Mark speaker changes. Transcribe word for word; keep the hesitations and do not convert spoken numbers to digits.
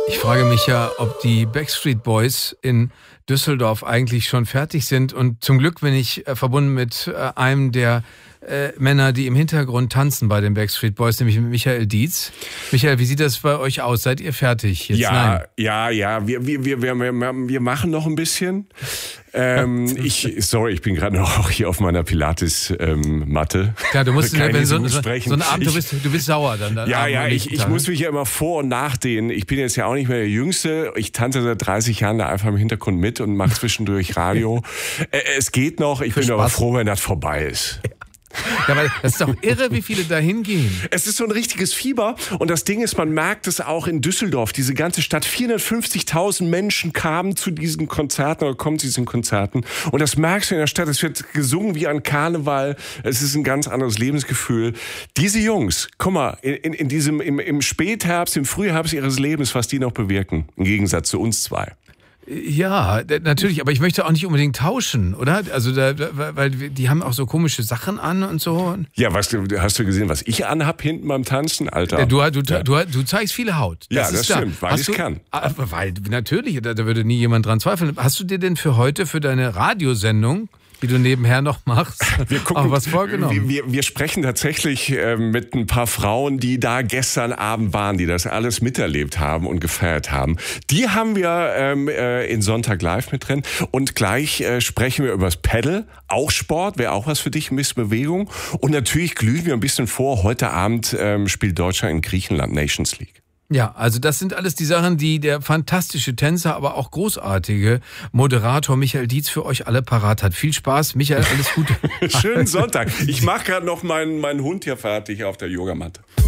Speaker 1: Ich frage mich ja, ob die Backstreet Boys in Düsseldorf eigentlich schon fertig sind. Und zum Glück bin ich äh, verbunden mit äh, einem der äh, Männer, die im Hintergrund tanzen bei den Backstreet Boys, nämlich mit Michael Dietz. Michael, wie sieht das bei euch aus? Seid ihr fertig jetzt?
Speaker 2: Ja,
Speaker 1: Nein.
Speaker 2: ja, ja. Wir, wir, wir, wir, wir machen noch ein bisschen. Ähm, ich, sorry, ich bin gerade noch hier auf meiner Pilates-Matte.
Speaker 1: Ähm, Klar, du musst,
Speaker 2: Kann
Speaker 1: wenn so,
Speaker 2: so,
Speaker 1: so,
Speaker 2: sprechen.
Speaker 1: so einen Abend,
Speaker 2: ich,
Speaker 1: du bist, du bist sauer dann. dann
Speaker 2: ja, ja, ich, ich muss
Speaker 1: ne?
Speaker 2: mich ja immer vor- und nachdehnen. Ich bin jetzt ja auch nicht mehr der Jüngste. Ich tanze seit dreißig Jahren da einfach im Hintergrund mit und mache zwischendurch Radio. äh, es geht noch, ich
Speaker 1: Für
Speaker 2: bin
Speaker 1: Spaß.
Speaker 2: aber froh, wenn das vorbei ist.
Speaker 1: Ja, aber das ist doch irre, wie viele da hingehen.
Speaker 2: Es ist so ein richtiges Fieber und das Ding ist, man merkt es auch in Düsseldorf, diese ganze Stadt, vierhundertfünfzigtausend Menschen kamen zu diesen Konzerten oder kommen zu diesen Konzerten und das merkst du in der Stadt, es wird gesungen wie an Karneval, es ist ein ganz anderes Lebensgefühl. Diese Jungs, guck mal, in, in diesem, im, im Spätherbst, im Frühherbst ihres Lebens, was die noch bewirken, im Gegensatz zu uns zwei.
Speaker 1: Ja, natürlich, aber ich möchte auch nicht unbedingt tauschen, oder? Also, da, weil die haben auch so komische Sachen an und so.
Speaker 2: Ja, was, hast du gesehen, was ich anhab hinten beim Tanzen, Alter?
Speaker 1: Du, du,
Speaker 2: ja.
Speaker 1: du, du zeigst viele Haut.
Speaker 2: Das ja, das
Speaker 1: ist
Speaker 2: stimmt,
Speaker 1: da.
Speaker 2: weil ich
Speaker 1: du,
Speaker 2: kann.
Speaker 1: Weil, natürlich, da, da würde nie jemand dran zweifeln. Hast du dir denn für heute, für deine Radiosendung, die du nebenher noch machst,
Speaker 2: wir gucken,
Speaker 1: auch was vorgenommen?
Speaker 2: Wir, wir, wir sprechen tatsächlich äh, mit ein paar Frauen, die da gestern Abend waren, die das alles miterlebt haben und gefeiert haben. Die haben wir ähm, äh, in Sonntag Live mit drin. Und gleich äh, sprechen wir über das Paddle, auch Sport, wäre auch was für dich, ein bisschen Bewegung. Und natürlich glühen wir ein bisschen vor. Heute Abend ähm, spielt Deutschland in Griechenland Nations League.
Speaker 1: Ja, also das sind alles die Sachen, die der fantastische Tänzer, aber auch großartige Moderator Michael Dietz für euch alle parat hat. Viel Spaß, Michael, alles Gute.
Speaker 2: Schönen Sonntag. Ich mache gerade noch meinen, meinen Hund hier fertig auf der Yogamatte.